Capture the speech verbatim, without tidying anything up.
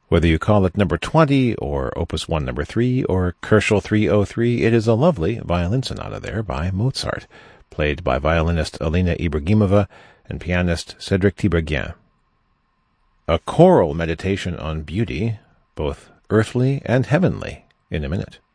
Whether you call it number twenty, or Opus one number three, or Kerschel three oh three, it is a lovely violin sonata there by Mozart, played by violinist Alina Ibragimova and pianist Cédric Tiberghien. A choral meditation on beauty, both earthly and heavenly, in a minute.